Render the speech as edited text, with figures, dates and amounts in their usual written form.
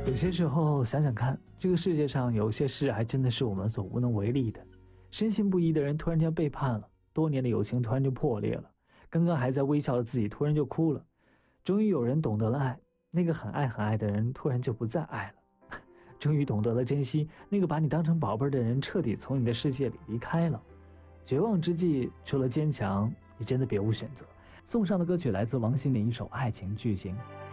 有些时候想想看，这个世界上有些事还真的是我们所无能为力的。深信不疑的人突然间背叛了，多年的友情突然就破裂了，刚刚还在微笑的自己突然就哭了。终于有人懂得了爱，那个很爱很爱的人突然就不再爱了。终于懂得了珍惜，那个把你当成宝贝的人彻底从你的世界里离开了。绝望之际，除了坚强，你真的别无选择。送上的歌曲来自王心凌一首《爱情巨星》。